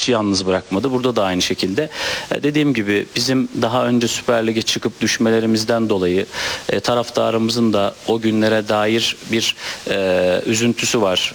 hiç yalnız bırakmadı. Burada da aynı şekilde. Dediğim gibi bizim daha önce Süper Lig'e çıkıp düşmelerimizden dolayı taraftarımızın da o günlere dair bir üzüntüsü var.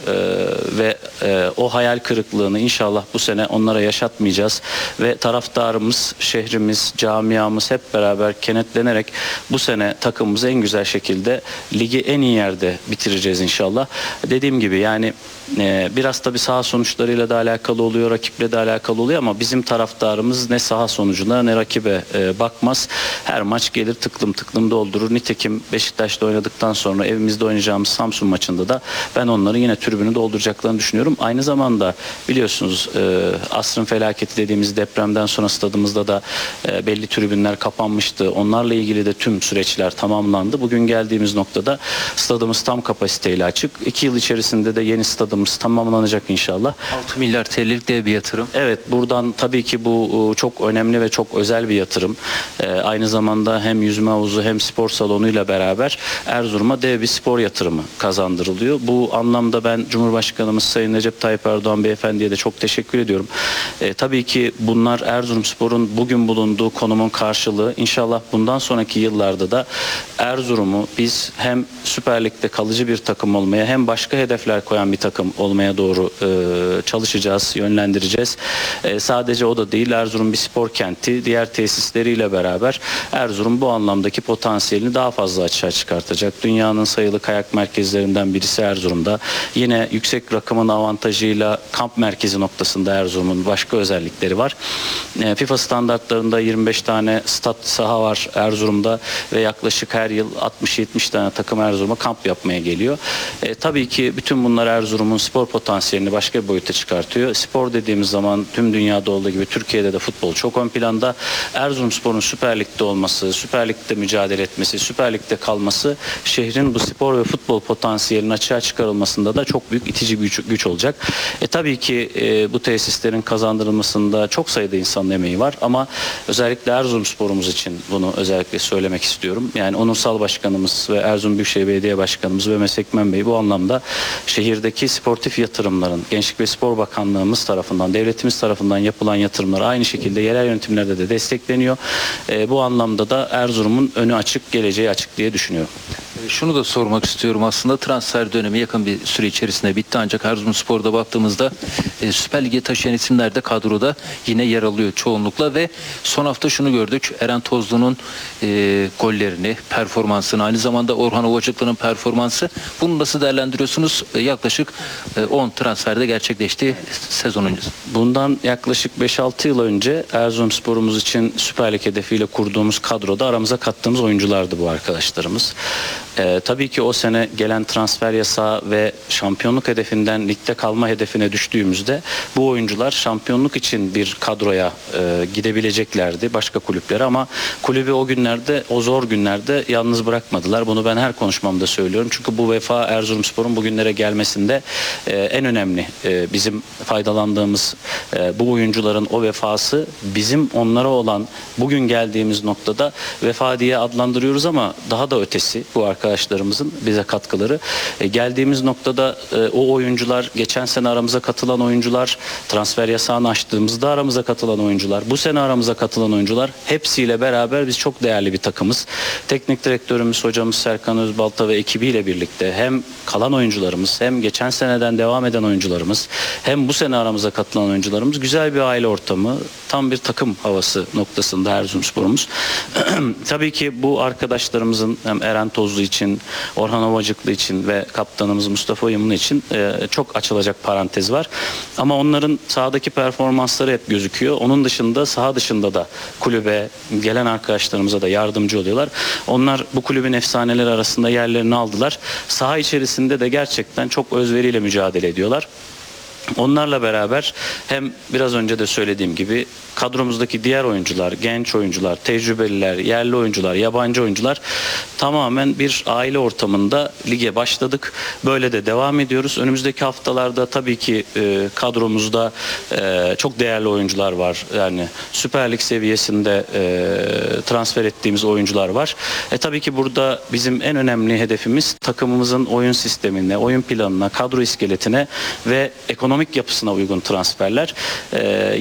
Ve o hayal kırıklığını inşallah bu sene onlara yaşatmayacağız. Ve taraftarımız, şehrimiz, camiamız hep beraber kenetlenerek bu sene takımımızı en güzel şekilde ligi en iyi yerde bitireceğiz inşallah. Dediğim gibi yani biraz tabii saha sonuçlarıyla da alakalı oluyor, rakiple de alakalı oluyor ama bizim taraftarımız ne saha sonucuna ne rakibe bakmaz. Her maç gelir tıklım tıklım doldurur. Nitekim Beşiktaş'ta oynadıktan sonra evimizde oynayacağımız Samsun maçında da ben onları yine tribünü dolduracaklarını düşünüyorum. Aynı zamanda biliyorsunuz asrın felaketi dediğimiz depremden sonra stadımızda da belli tribünler kapanmıştı. Onlarla ilgili de tüm süreçler tamamlandı. Bugün geldiğimiz noktada stadımız tam kapasiteyle açık. 2 yıl içerisinde de yeni stadımız tamamlanacak inşallah. 6 milyar TL'lik de bir yatırım. Evet, buradan tabii ki bu çok önemli ve çok özel bir yatırım. Aynı zamanda hem yüzme havuzu hem spor salonuyla beraber Erzurum'a dev bir spor yatırımı kazandırılıyor. Bu anlamda ben Cumhurbaşkanımız Sayın Recep Tayyip Erdoğan Beyefendi'ye de çok teşekkür ediyorum. Tabii ki bunlar Erzurumspor'un bugün bulunduğu konumun karşılığı. İnşallah bundan sonraki yıllarda da Erzurum'u biz hem Süper Lig'de kalıcı bir takım olmaya hem başka hedefler koyan bir takım olmaya doğru çalışacağız, yönlendireceğiz. Sadece o da değil, Erzurum bir spor kenti. Diğer tesisleriyle beraber Erzurum bu anlamdaki potansiyelini daha fazla açığa çıkartacak. Dünyanın sayılı kayak merkezlerinden birisi Erzurum'da. Yine yüksek rakımın avantajıyla kamp merkezi noktasında Erzurum'un başka özellikleri var. FIFA standartlarında 25 tane stat saha var Erzurum'da ve yaklaşık her yıl 60-70 tane takım Erzurum'a kamp yapmaya geliyor. Tabii ki bütün bunlar Erzurum'un spor potansiyelini başka bir boyuta çıkartıyor. Spor dediğimiz zaman tüm dünyada olduğu gibi Türkiye'de de futbol çok ön planda. Erzurumspor'un Süper Lig'de olması, Süper Lig'de mücadele etmesi, Süper Lig'de kalması şehrin bu spor ve futbol potansiyelinin açığa çıkarılmasında da çok büyük itici bir güç olacak. Tabii ki bu tesislerin kazandırılmasında çok sayıda insanın emeği var ama özellikle Erzurumspor'umuz için bunu özellikle söylemek istiyorum. Yani Onursal Başkanımız ve Erzurum Büyükşehir Belediye Başkanımız ve Mesut Ekmen Bey bu anlamda şehirdeki sportif yatırımların Gençlik ve Spor Bakanlığımız tarafından, devletimiz tarafından yapılan yatırımlar aynı şekilde yerel yönetimlerde de destekleniyor. Bu anlamda da Erzurum'un önü açık, geleceği açık diye düşünüyorum. Şunu da sormak istiyorum, aslında transfer dönemi yakın bir süre içerisinde bitti ancak Erzurumspor'da baktığımızda Süper Lig'e taşıyan isimler de kadroda yine yer alıyor çoğunlukla ve son hafta şunu gördük, Eren Tozlu'nun gollerini, performansını, aynı zamanda Orhan Ovacıklı'nın performansı, bunu nasıl değerlendiriyorsunuz? Yaklaşık 10 transferde gerçekleşti sezon öncesi. Bundan yaklaşık 5-6 yıl önce Erzurumspor'umuz için Süper Lig hedefiyle kurduğumuz kadroda aramıza kattığımız oyunculardı bu arkadaşlarımız. Tabii ki o sene gelen transfer yasağı ve şampiyonluk hedefinden ligde kalma hedefine düştüğümüzde bu oyuncular şampiyonluk için bir kadroya gidebileceklerdi başka kulüplere ama kulübü o günlerde, o zor günlerde yalnız bırakmadılar. Bunu ben her konuşmamda söylüyorum. Çünkü bu vefa Erzurumspor'un bugünlere gelmesinde en önemli bizim faydalandığımız bu oyuncuların o vefası bizim onlara olan bugün geldiğimiz noktada vefa diye adlandırıyoruz ama daha da ötesi bu arkadaşlarımızın bize katkıları. Geldiğimiz noktada o oyuncular, geçen sene aramıza katılan oyuncular, transfer yasağını açtığımızda aramıza katılan oyuncular, bu sene aramıza katılan oyuncular, hepsiyle beraber biz çok değerli bir takımız. Teknik direktörümüz hocamız Serkan Özbalta ve ekibiyle birlikte hem kalan oyuncularımız hem geçen seneden devam eden oyuncularımız hem bu sene aramıza katılan oyuncularımız, güzel bir aile ortamı, tam bir takım havası noktasında Erzurumspor'umuz. Tabii ki bu arkadaşlarımızın hem Eren Tozlu için, Orhan Ovacıklı için ve kaptanımız Mustafa Uyumlu için çok açılacak parantez var. Ama onların sahadaki performansları hep gözüküyor. Onun dışında, saha dışında da kulübe gelen arkadaşlarımıza da yardımcı oluyorlar. Onlar bu kulübün efsaneleri arasında yerlerini aldılar. Saha içerisinde de gerçekten çok özveriyle mücadele ediyorlar. Onlarla beraber hem biraz önce de söylediğim gibi kadromuzdaki diğer oyuncular, genç oyuncular, tecrübeliler, yerli oyuncular, yabancı oyuncular tamamen bir aile ortamında lige başladık. Böyle de devam ediyoruz. Önümüzdeki haftalarda tabii ki kadromuzda çok değerli oyuncular var. Yani Süper Lig seviyesinde transfer ettiğimiz oyuncular var. Tabii ki burada bizim en önemli hedefimiz takımımızın oyun sistemine, oyun planına, kadro iskeletine ve ekonomik yapısına uygun transferler.